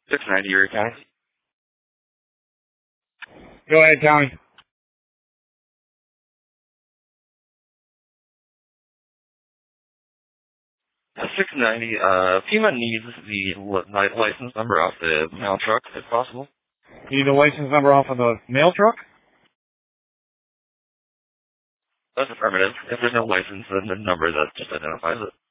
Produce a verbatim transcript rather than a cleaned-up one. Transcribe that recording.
six ninety Erie County. Go ahead, Tommy. six ninety, uh, FEMA needs the li- license number off the mail truck, if possible. You need the license number off of the mail truck? That's affirmative. If there's no license, then the number that just identifies it.